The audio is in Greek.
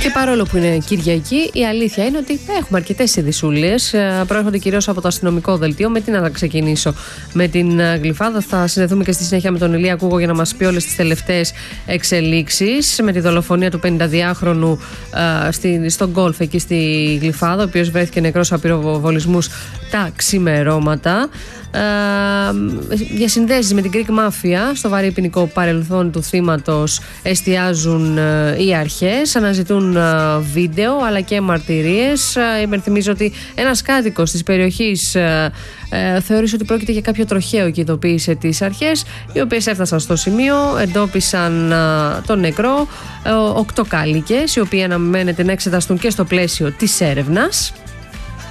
Και παρόλο που είναι Κυριακή, η αλήθεια είναι ότι έχουμε αρκετές ειδησούλες. Προέρχονται κυρίως από το αστυνομικό δελτίο. Με τι να ξεκινήσω? Με την Γλυφάδα. Θα συνδεθούμε και στη συνέχεια με τον Ηλία Κούγο για να μας πει όλες τις τελευταίες εξελίξεις. Με τη δολοφονία του 52χρονου στο γκολφ εκεί στη Γλυφάδα, ο οποίος βρέθηκε νεκρός από πυροβολισμούς τα ξημερώματα. Διασυνδέσεις με την Greek Mafia στο βαρύ ποινικό παρελθόν του θύματος εστιάζουν οι αρχές, αναζητούν βίντεο αλλά και μαρτυρίες. Υπενθυμίζω ότι ένας κάτοικος της περιοχής θεώρησε ότι πρόκειται για κάποιο τροχαίο και ειδοποίησε τις αρχές, οι οποίες έφτασαν στο σημείο, εντόπισαν τον νεκρό, 8 κάλικες, οι οποίοι αναμένεται να εξεταστούν και στο πλαίσιο της έρευνας.